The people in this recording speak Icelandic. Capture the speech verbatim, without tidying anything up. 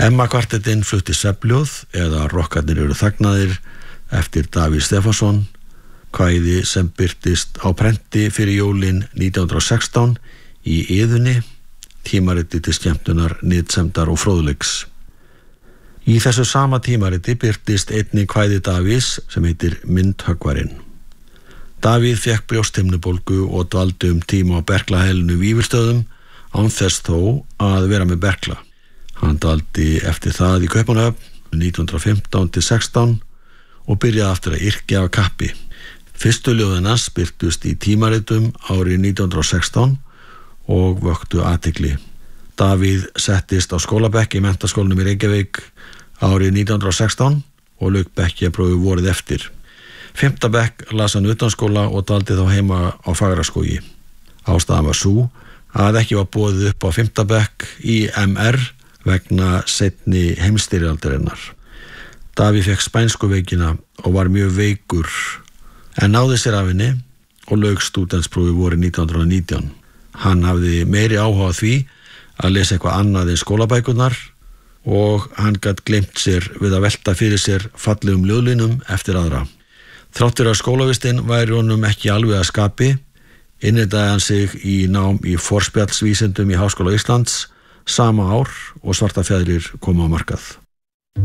Emma kvartettinn flutti svefnljóð eða Rokkarnir eru þagnaðir eftir Davíð Stefánsson, kvæði sem birtist á prenti fyrir jólin nítján hundrað og sextán í Iðunni, tímariti til skemmtunar, nytsemdar og fróðleiks. Í þessu sama tímariti birtist einnig kvæði Davíðs sem heitir Myndhöggvarinn. Davíð fékk brjósthimnubólgu og dvaldi um tíma á berklahælinu Vífilsstöðum án þess þó að vera með berkla. Hann dvaldi eftir það í Kaupmannahöfn nítján hundrað og fimmtán til sextán og byrjaði aftur að yrkja af kappi. Fyrstu ljóðin hans birtust í tímaritum árið nítján hundrað og sextán og vöktu athygli. Davíð settist á skólabekk í menntaskólanum í Reykjavík árið nítján hundrað og sextán og lauk bekkjaprófi vorið eftir. Fimmta bekk las hann utanskóla og dvaldi þá heima á Fagraskógi. Ástæðan var sú að ekki var boðið upp á fimmta bekk í M R vegna seinni heimsstyrjaldarinnar. Davíð fékk spænsku veikina og var mjög veikur en náði sér af henni og lauk stúdentsprófi vorið nítján hundrað og nítján. Hann hafði meiri áhuga á því að lesa eitthvað annað en skólabækurnar og hann gat gleymt sér við að velta fyrir sér fallegum ljóðlínum eftir aðra. Þrátt fyrir að skólavistinn væri honum ekki alveg að skapi, innritaði hann sig í nám í forspjallsvísindum í Háskóla Íslands sama ár og Svartafjaðrir kom á markað.